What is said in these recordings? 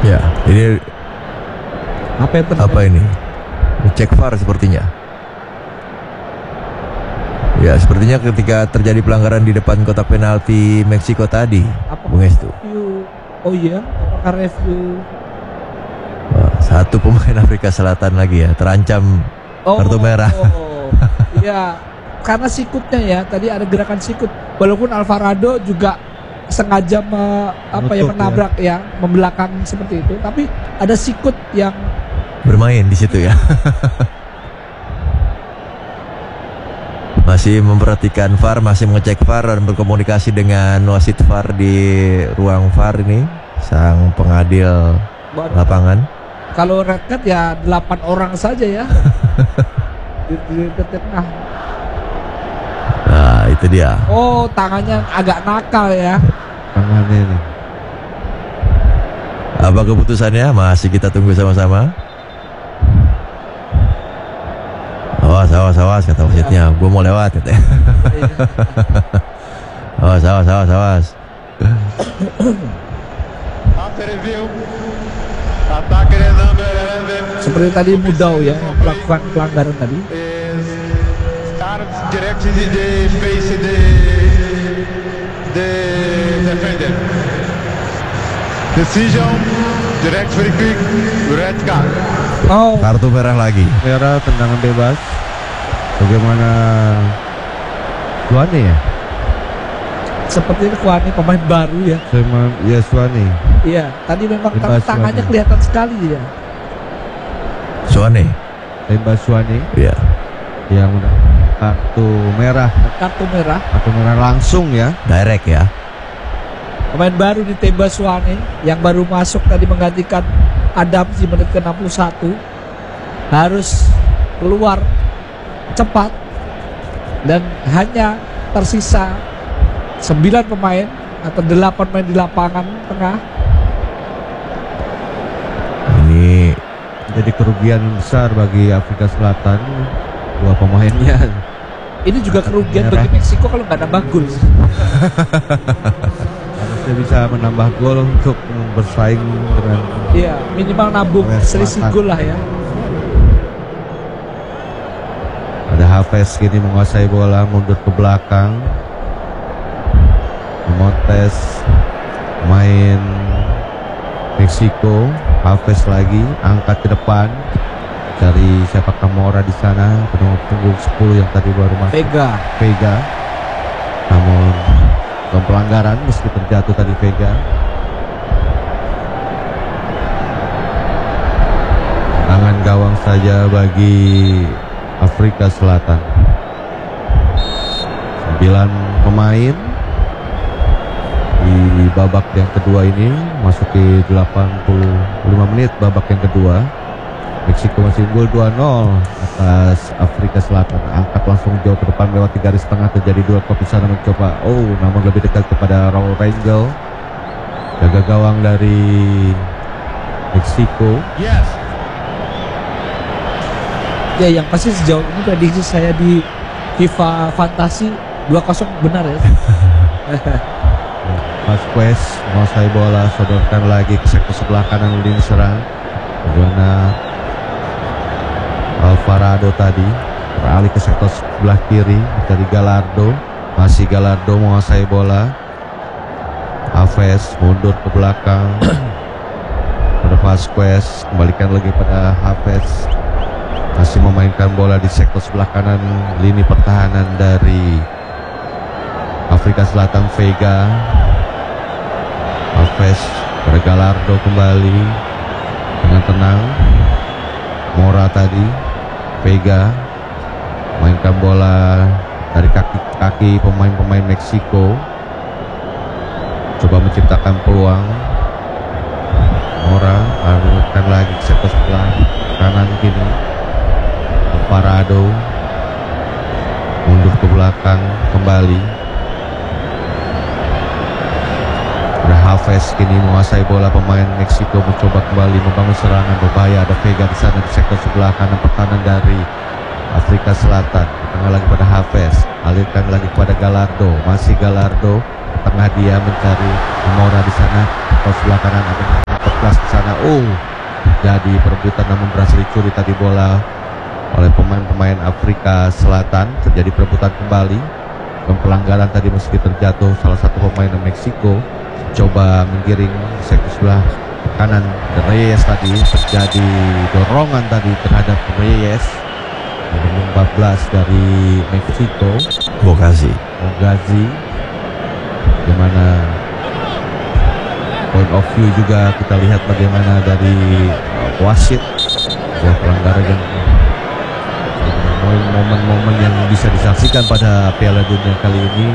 Ya, ini apa ini? Cek VAR sepertinya. Ya, sepertinya ketika terjadi pelanggaran di depan kotak penalti Meksiko tadi, Bung Estu. Oh iya, apakah review? Satu pemain Afrika Selatan lagi ya terancam kartu merah. Iya, karena sikutnya ya, tadi ada gerakan sikut. Walaupun Alvarado juga sengaja menabrak ya, membelakang seperti itu, tapi ada sikut yang bermain di situ ya. Masih memperhatikan VAR, masih mengecek VAR dan berkomunikasi dengan wasit VAR di ruang VAR ini, sang pengadil lapangan. Kalau red card ya 8 orang saja ya. di tengah. Nah, itu dia. Oh, tangannya agak nakal ya. Tangannya ini. Apa keputusannya? Masih kita tunggu sama-sama. Awas kata wasitnya. Gue mau lewat katanya. Awas. Seperti tadi Mudau ya melakukan pelanggaran tadi. Decision direct very quick red card. Oh, kartu merah lagi. Merah, tendangan bebas. Bagaimana Suwane ya? Seperti Suwane pemain baru ya. Ya Suwane. Iya, tadi memang tangannya kelihatan sekali ya. Suwane. Tembak Suwane. Iya. Yang kartu merah. Kartu merah langsung ya. Direct ya. Pemain baru di Tembak Suwane yang baru masuk tadi menggantikan Adam di menit ke-61 harus keluar cepat dan hanya tersisa 9 pemain atau 8 pemain di lapangan tengah. Ini jadi kerugian besar bagi Afrika Selatan, 2 pemainnya. Ini juga kerugian bagi Meksiko kalau nggak nambah gol. Harusnya bisa menambah gol untuk bersaing dengan. Iya, minimal nabung selisih gol lah ya. Ada Hafiz kini menguasai bola, mundur ke belakang. Montes main Meksiko. Hafiz lagi angkat ke depan, cari siapa Camora di sana, punggung 10 yang tadi baru masuk. Vega. Namun pelanggaran meski terjatuh tadi Vega. Tangan gawang saja bagi Afrika Selatan. 9 pemain di babak yang kedua ini, masuki 85 menit babak yang kedua. Meksiko masih unggul 2-0 atas Afrika Selatan. Angkat langsung jauh ke depan lewat 3 garis tengah, terjadi duel di sana mencoba. Namun lebih dekat kepada Raul Rangel, jaga gawang dari Meksiko. Yes. Ya, yang pasti sejauh ini prediksi saya di FIFA Fantasi 2-0 benar ya. Vasquez menguasai bola, sodorkan lagi ke sektor sebelah kanan lini serang. Bagaimana Alvarado tadi beralih ke sektor sebelah kiri dari Gallardo. Masih Gallardo menguasai bola. Hafiz mundur ke belakang pada Vasquez, kembalikan lagi pada Hafiz. Masih memainkan bola di sektor sebelah kanan lini pertahanan dari Afrika Selatan. Vega, Hafiz pada Gallardo kembali dengan tenang. Mora tadi, Vega mainkan bola dari kaki pemain-pemain Meksiko, coba menciptakan peluang. Mora alurkan lagi ke sektor sebelah kanan kini. Alvarado mundur ke belakang kembali. Hafiz kini menguasai bola, pemain Meksiko mencoba kembali membangun serangan berbahaya. Ada Vega di sana di sektor sebelah kanan pertahanan dari Afrika Selatan. Tengah lagi pada Hafiz, alirkan lagi kepada Gallardo. Masih Gallardo, tengah dia mencari Mora di sana. Sektor sebelah kanan ada 14 di sana. Jadi perebutan namun berhasil dicuri tadi bola oleh pemain-pemain Afrika Selatan. Terjadi perebutan kembali. Dan pelanggaran tadi meski terjatuh salah satu pemain Meksiko. Coba menggiring sektor sebelah kanan Reyes tadi. Terjadi dorongan tadi terhadap Reyes. Nomor 14 dari Meksiko, Bogazi. Bagaimana point of view juga kita lihat bagaimana dari wasit, sebuah pelanggaran yang momen-momen yang bisa disaksikan pada Piala Dunia kali ini.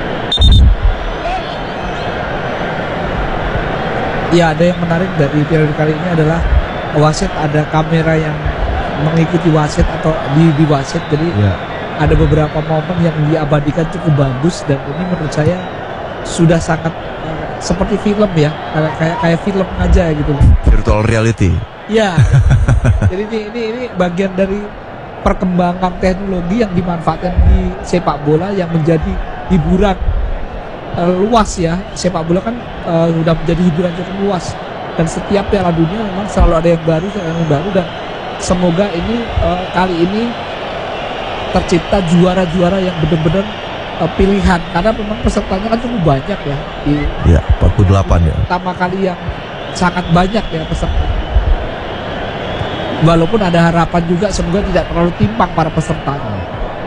Ya, ada yang menarik dari Piala Dunia kali ini adalah wasit, ada kamera yang mengikuti wasit atau di wasit, jadi Ya, ada beberapa momen yang diabadikan cukup bagus, dan ini menurut saya sudah sangat seperti film ya, kayak film aja gitu. Virtual reality. Ya, jadi ini bagian dari perkembangan teknologi yang dimanfaatkan di sepak bola yang menjadi hiburan luas ya. Sepak bola kan sudah menjadi hiburan cukup luas, dan setiap Piala Dunia memang selalu ada yang baru, dan semoga ini kali ini tercipta juara-juara yang benar-benar pilihan, karena memang pesertanya kan cukup banyak ya. Ya, 48 ya. Pertama kali yang sangat banyak ya peserta. Walaupun ada harapan juga semoga tidak terlalu timpang para pesertanya.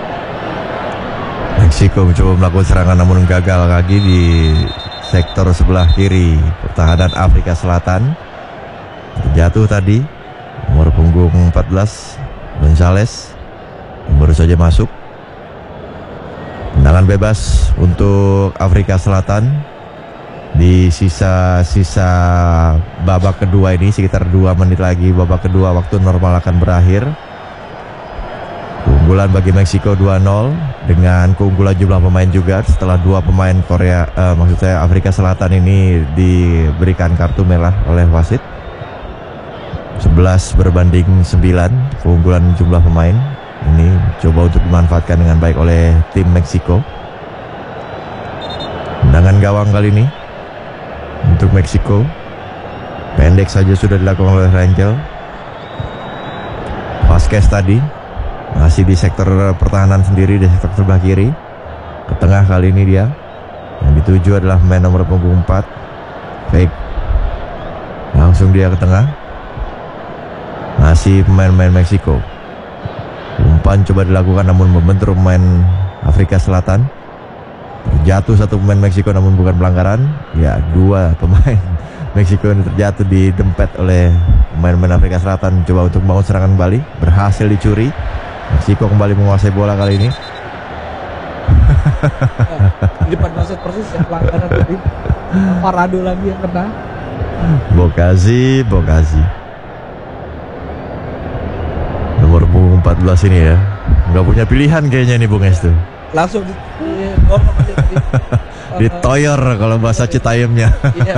Meksiko mencoba melakukan serangan namun gagal lagi di sektor sebelah kiri pertahanan Afrika Selatan. Terjatuh tadi nomor punggung 14 Gonzales yang baru saja masuk. Tendangan bebas untuk Afrika Selatan di sisa babak kedua ini, sekitar 2 menit lagi babak kedua waktu normal akan berakhir. Keunggulan bagi Meksiko 2-0 dengan keunggulan jumlah pemain juga setelah 2 pemain Afrika Selatan ini diberikan kartu merah oleh wasit. 11 berbanding 9 keunggulan jumlah pemain ini coba untuk dimanfaatkan dengan baik oleh tim Meksiko. Tendangan gawang kali ini untuk Meksiko pendek saja sudah dilakukan oleh Rangel. Vasquez tadi masih di sektor pertahanan sendiri, di sektor sebelah kiri. Ke tengah kali ini dia. Yang dituju adalah pemain nomor punggung 4 Fake. Langsung dia ke tengah. Masih pemain-pemain Meksiko. Umpan coba dilakukan namun membentur pemain Afrika Selatan. Terjatuh satu pemain Meksiko namun bukan pelanggaran. Ya, 2 pemain Meksiko ini terjatuh didempet oleh pemain-pemain Afrika Selatan. Coba untuk membangun serangan kembali, berhasil dicuri. Meksiko kembali menguasai bola kali ini. Di depan wasit persis yang pelanggaran tadi. Parado lagi yang kena. Bogazi. Nomor punggung 14 ini ya. Nggak punya pilihan kayaknya nih Bung Estu. Langsung dorong aja tadi. Ditoyor kalau bahasa Citayamnya. Iya.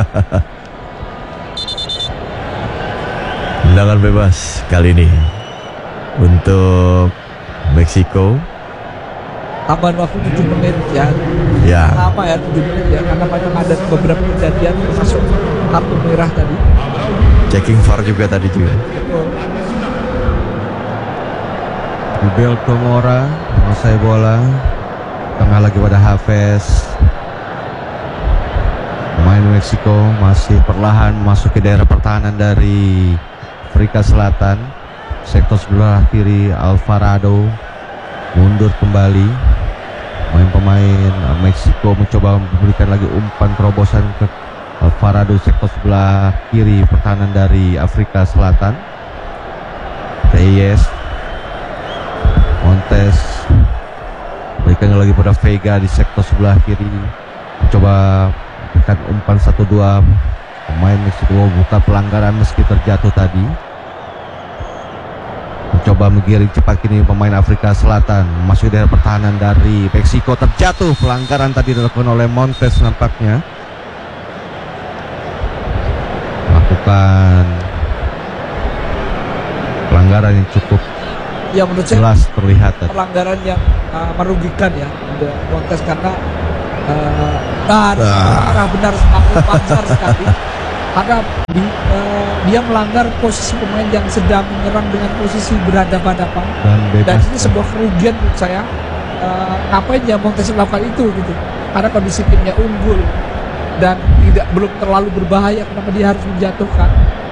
Tendangan bebas kali ini untuk Meksiko. Tambahan waktu 7 menit ya. Ya. Lama ya 7 menit ya, karena banyak ada beberapa kejadian masuk kartu merah tadi. Checking VAR juga tadi juga. Rubel Tomora menguasai bola. Tengah lagi pada Hafez. Pemain Meksiko masih perlahan masuk ke daerah pertahanan dari Afrika Selatan. Sektor sebelah kiri Alvarado mundur kembali. Pemain Meksiko mencoba memberikan lagi umpan terobosan ke Alvarado sektor sebelah kiri pertahanan dari Afrika Selatan. Reyes, Montes berikan lagi pada Vega di sektor sebelah kiri. Mencoba berikan umpan 1-2. Pemain Meksiko buka pelanggaran meski terjatuh tadi. Mencoba menggiring cepat kini pemain Afrika Selatan. Masuk daerah pertahanan dari Meksiko. Terjatuh pelanggaran tadi dilakukan oleh Montes nampaknya. Lakukan pelanggaran yang cukup Ya menurut saya jelas terlihat tadi. pelanggaran yang merugikan ya Montes, karena arah benar sekali, pancar sekali. ada dia melanggar posisi pemain yang sedang menyerang dengan posisi berhadapan-hadapan, Dan dan bebas. ini sebuah kerugian menurut saya. Ngapain ya Montes melakukan itu gitu, karena kondisi timnya unggul dan belum terlalu berbahaya, kenapa dia harus menjatuhkan.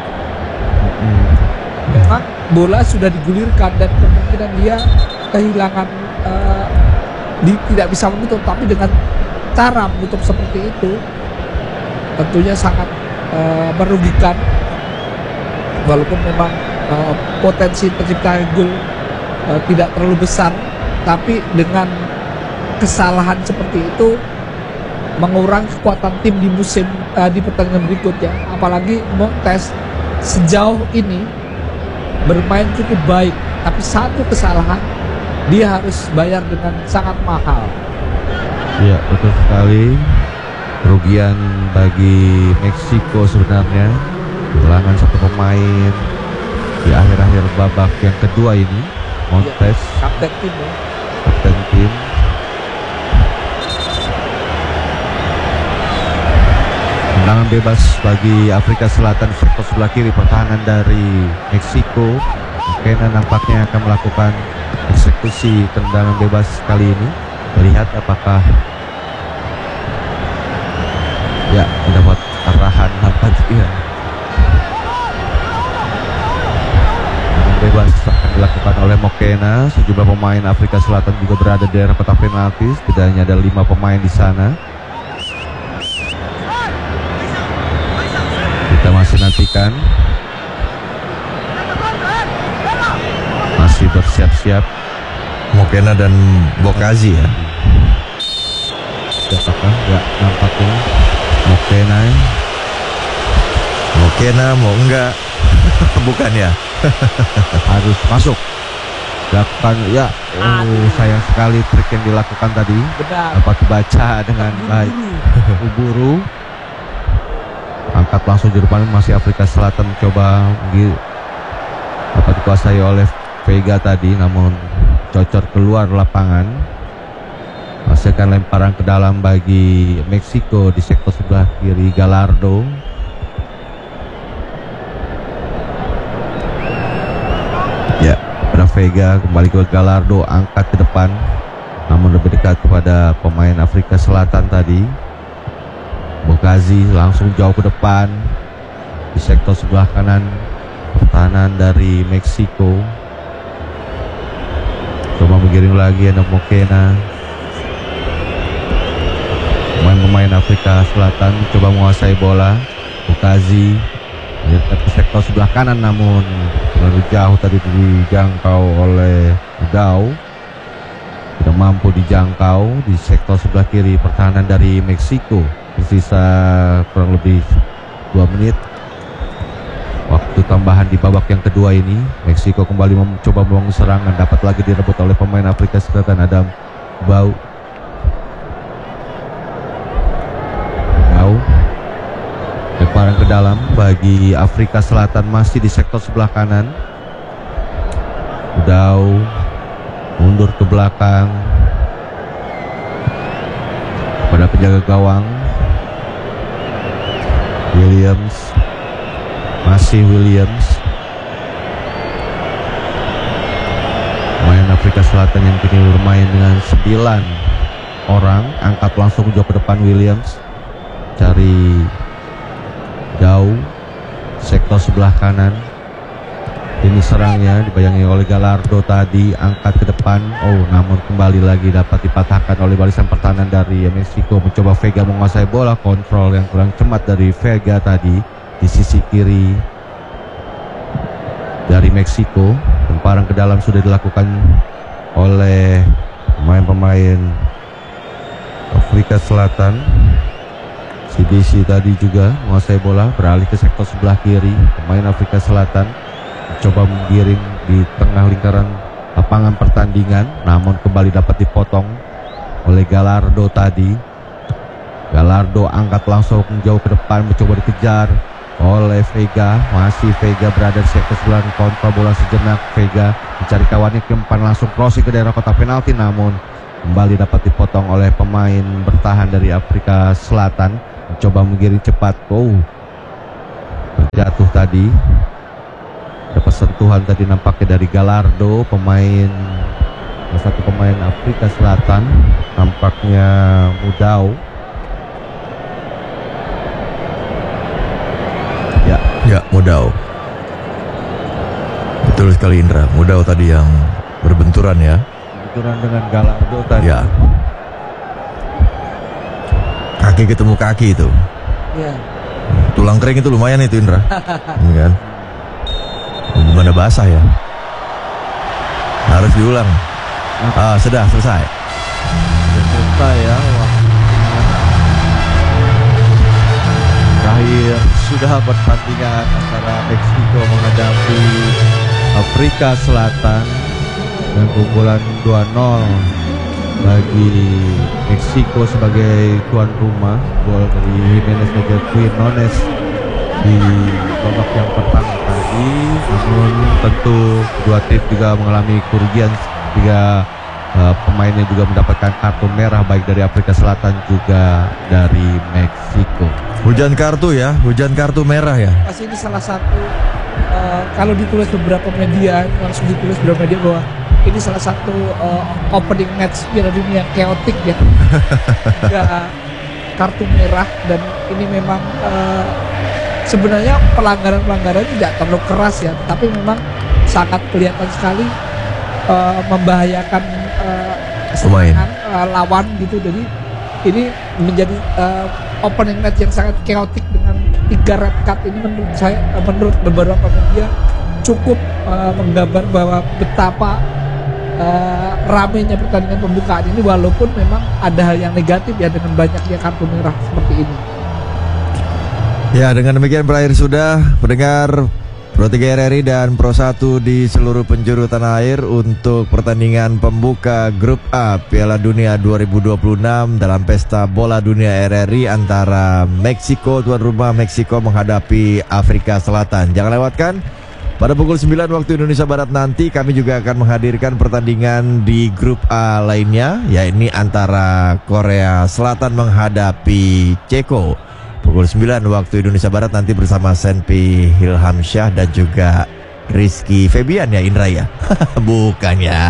Memang bola sudah digulirkan dan kemungkinan dia kehilangan tidak bisa menutup, tapi dengan cara menutup seperti itu tentunya sangat merugikan. Walaupun memang potensi tercipta gol tidak terlalu besar, tapi dengan kesalahan seperti itu mengurangi kekuatan tim di pertandingan berikutnya. Apalagi Montes sejauh ini bermain cukup baik, tapi satu kesalahan dia harus bayar dengan sangat mahal. Iya, betul sekali. Kerugian bagi Meksiko sebenarnya, kehilangan satu pemain di akhir-akhir babak yang kedua ini. Montes, Kapten tim ya. kapten tim. Tendangan bebas bagi Afrika Selatan di sektor sebelah kiri pertahanan dari Meksiko. Mokena nampaknya akan melakukan eksekusi tendangan bebas kali ini. Melihat apakah ya mendapat arahan apa ya. Tendangan bebas akan dilakukan oleh Mokena. Sejumlah pemain Afrika Selatan juga berada di daerah kotak penalti. Setidaknya ada 5 pemain di sana. Kita masih nantikan, masih bersiap-siap. Mokena dan Bokazi ya. Siapakah? Ya, nampaknya Mokena mau enggak? Bukan ya. harus masuk. Lakukan ya. Sayang sekali trik yang dilakukan tadi Benar. dapat dibaca dengan baik. Uburu angkat langsung juru pandang, masih Afrika Selatan mencoba dapat dikuasai oleh Vega tadi, namun cocor keluar lapangan. Hasilkan lemparan ke dalam bagi Meksiko di sektor sebelah kiri. Gallardo ya, pada Vega kembali ke Gallardo, angkat ke depan namun lebih dekat kepada pemain Afrika Selatan tadi. Bokazi langsung jauh ke depan di sektor sebelah kanan pertahanan dari Meksiko. Coba menggiring lagi ada Mokena. Pemain-pemain Afrika Selatan coba menguasai bola. Bokazi ke sektor sebelah kanan namun terlalu jauh tadi dijangkau oleh Udao. Tidak mampu dijangkau di sektor sebelah kiri pertahanan dari Meksiko. Tersisa kurang lebih 2 menit waktu tambahan di babak yang kedua ini. Meksiko kembali mencoba membangun serangan, dapat lagi direbut oleh pemain Afrika Selatan. Adam Bau lemparan ke dalam bagi Afrika Selatan, masih di sektor sebelah kanan. Udao mundur ke belakang pada penjaga gawang Williams, masih Williams. Pemain Afrika Selatan yang kini bermain dengan 9 orang, angkat langsung jauh ke depan Williams, cari Dau sektor sebelah kanan. Ini serangnya dibayangi oleh Gallardo tadi, angkat ke depan. Namun kembali lagi dapat dipatahkan oleh barisan pertahanan dari Meksiko. Mencoba Vega menguasai bola, kontrol yang kurang cermat dari Vega tadi di sisi kiri dari Meksiko. Lemparan ke dalam sudah dilakukan oleh pemain-pemain Afrika Selatan. CDC tadi juga menguasai bola, beralih ke sektor sebelah kiri. Pemain Afrika Selatan coba menggiring di tengah lingkaran lapangan pertandingan, namun kembali dapat dipotong oleh Gallardo tadi. Gallardo angkat langsung jauh ke depan, mencoba dikejar oleh Vega. Masih Vega berada di sektor sebelah, kontrol bola sejenak. Vega mencari kawannya ke depan, langsung crossing ke daerah kotak penalti, namun kembali dapat dipotong oleh pemain bertahan dari Afrika Selatan. Mencoba menggiring cepat. jatuh tadi. Dapat sentuhan tadi nampaknya dari Gallardo, salah satu pemain Afrika Selatan. Nampaknya Mudau. Ya, Mudau. Betul sekali Indra, Mudau tadi yang berbenturan ya. Benturan dengan Gallardo tadi. Ya. Kaki ketemu kaki itu. Ya. Tulang kering itu lumayan itu Indra. Ini kan. Gimana basah ya? Harus diulang. Sudah selesai. Selesai ya. Terakhir sudah pertandingan antara Meksiko menghadapi Afrika Selatan dan keunggulan 2-0 bagi Meksiko sebagai tuan rumah. Gol dari Jimenez dan Quinones di babak yang pertama tadi. Namun tentu kedua tim juga mengalami kerugian, tiga pemainnya juga mendapatkan kartu merah baik dari Afrika Selatan juga dari Meksiko. Hujan kartu ya, hujan kartu merah ya. Pas ini salah satu kalau ditulis beberapa media, langsung ditulis beberapa media bahwa ini salah satu opening match Piala Dunia yang chaotic ya. Tiga kartu merah, dan ini memang sebenarnya pelanggaran tidak terlalu keras ya, tapi memang sangat kelihatan sekali membahayakan serangan lawan gitu. Jadi ini menjadi opening match yang sangat chaotic dengan 3 red card. Ini menurut beberapa media cukup menggambar bahwa betapa ramainya pertandingan pembukaan ini, walaupun memang ada hal yang negatif ya dengan banyaknya kartu merah seperti ini. Ya, dengan demikian berakhir sudah pendengar Pro 3 RRI dan Pro 1 di seluruh penjuru tanah air untuk pertandingan pembuka Grup A Piala Dunia 2026 dalam Pesta Bola Dunia RRI antara Meksiko, tuan rumah Meksiko menghadapi Afrika Selatan. Jangan lewatkan, pada pukul 9 waktu Indonesia Barat nanti kami juga akan menghadirkan pertandingan di Grup A lainnya, yakni antara Korea Selatan menghadapi Ceko. Pukul 9 waktu Indonesia Barat nanti bersama Senpi Hilhamsyah dan juga Rizky Febian ya Indra ya. Bukan ya.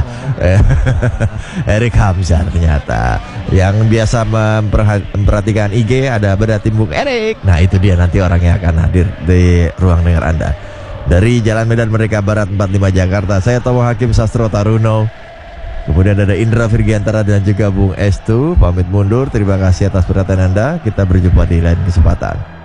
Erik Hamzah ternyata. Yang biasa memperhatikan IG ada Beda Timbuk Erik. Nah itu dia nanti orangnya akan hadir di ruang dengar Anda. Dari Jalan Medan Merdeka Barat 45 Jakarta, saya Tomo Hakim Sastro Taruno. Kemudian ada Indra Virgiantara dan juga Bung Estu. Pamit mundur, terima kasih atas perhatian Anda. Kita berjumpa di lain kesempatan.